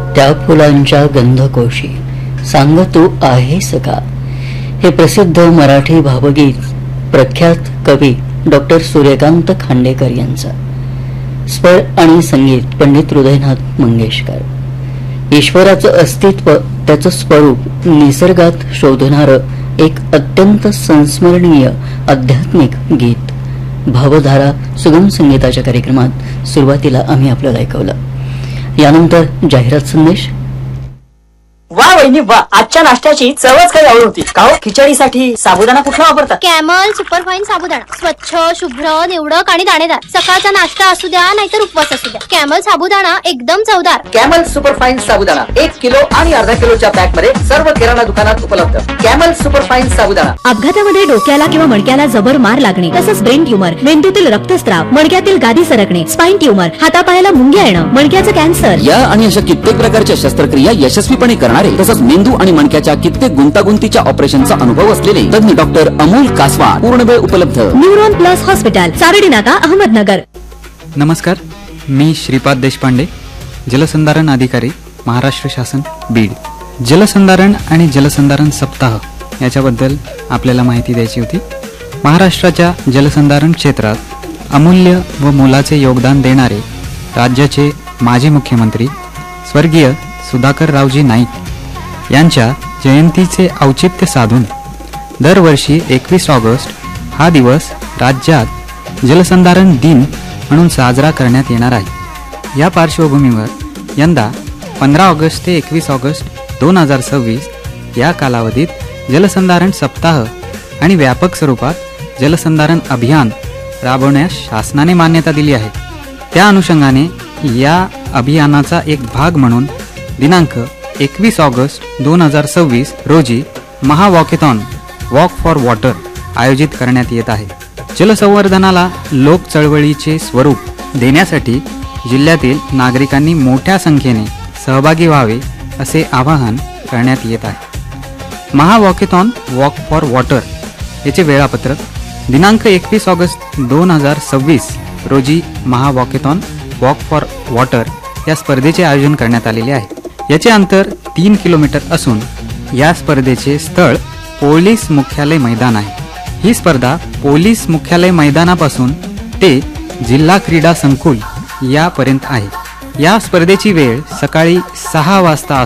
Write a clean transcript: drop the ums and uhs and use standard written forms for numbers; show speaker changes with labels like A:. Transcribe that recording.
A: त्या फुलांच्या गंधकोशी सांग तू आहेस का, हे प्रसिद्ध मराठी भावगीत प्रख्यात कवी डॉक्टर सूर्यकांत खांडेकर यांचा. स्वर आणि संगीत पंडित हृदयनाथ मंगेशकर. ईश्वराचं अस्तित्व, त्याचं स्वरूप निसर्गात शोधणारं एक अत्यंत संस्मरणीय आध्यात्मिक गीत. भावधारा सुगम संगीताच्या कार्यक्रमात सुरुवातीला आम्ही आपल्याला ऐकवलं. यानंतर जाहिरात संदेश.
B: वा वहिनी वा, आजच्या नाश्त्याची चवच काही आवड होती. का खिचडीसाठी साबुदाणा कुठला वापरता?
C: कॅमल सुपरफाईन साबुदाणा. स्वच्छ, शुभ्र, निवडक आणि दाणेदार. सकाळचा नाश्ता असू द्या नाहीतर उपवास असू द्या, कॅमल साबुदाणा एकदम चवदार.
B: कॅमल सुपरफाईन साबुदाणा 1 किलो आणि अर्धा किलोच्या पॅक मध्ये सर्व किराणा दुकानात उपलब्ध. कॅमल सुपरफाईन साबुदाणा.
D: अपघातामध्ये डोक्याला किंवा मणक्याला जबर मार लागणे, तसंच ब्रेन ट्यूमर, मेंदूतील रक्तस्राव, मणक्यातील गादी सरकणे, स्पाइन ट्यूमर, हातापायाला मुंग्या येणं, मणक्याचं कॅन्सर
E: या आणि अशा कित्येक प्रकारच्या शस्त्रक्रिया यशस्वीपणे करणारे तसंच मेंदू आणि मणक्याच्या कित्येक गुंतागुंतीच्या ऑपरेशनचा अनुभव असलेले तज्ञ डॉक्टर अमोल कासवाड पूर्ण वेळ उपलब्ध.
D: न्यूरॉन प्लस हॉस्पिटल, सारडी नाका, अहमदनगर.
F: नमस्कार, मी श्रीपाद देशपांडे, जलसंधारण अधिकारी, महाराष्ट्र शासन, बीड. जलसंधारण आणि जलसंधारण सप्ताह याच्याबद्दल आपल्याला माहिती द्यायची होती. महाराष्ट्राच्या जलसंधारण क्षेत्रात अमूल्य व मोलाचे योगदान देणारे राज्याचे माजी मुख्यमंत्री स्वर्गीय सुधाकररावजी नाईक यांच्या जयंतीचे औचित्य साधून दरवर्षी 21 ऑगस्ट हा दिवस राज्यात जलसंधारण दिन म्हणून साजरा करण्यात येणार आहे. या पार्श्वभूमीवर यंदा 15 ऑगस्ट ते 21 ऑगस्ट 2026 या कालावधीत जलसंधारण सप्ताह आणि व्यापक स्वरूपात जलसंधारण अभियान राबवण्यास शासनाने मान्यता दिली आहे. त्या अनुषंगाने या अभियानाचा एक भाग म्हणून दिनांक 21 ऑगस्ट 2026 रोजी महावॉकेथॉन वॉक फॉर वॉटर आयोजित करण्यात येत आहे. जलसंवर्धनाला लोक चळवळीचे स्वरूप देण्यासाठी जिल्ह्यातील नागरिकांनी मोठ्या संख्येने सहभागी व्हावे असे आवाहन करण्यात येत आहे. महावॉकेथॉन वॉक फॉर वॉटर याचे वेळापत्रक. दिनांक 21 ऑगस्ट 2026 रोजी महावॉकेथॉन वॉक फॉर वॉटर या स्पर्धेचे आयोजन करण्यात आलेले आहे. याचे अंतर 3 किलोमीटर असून या स्पर्धेचे स्थळ पोलीस मुख्यालय मैदान आहे. ही स्पर्धा पोलीस मुख्यालय मैदानापासून ते जिल्हा क्रीडा संकुल यापर्यंत आहे. या स्पर्धेची वेळ सकाळी 6 वाजता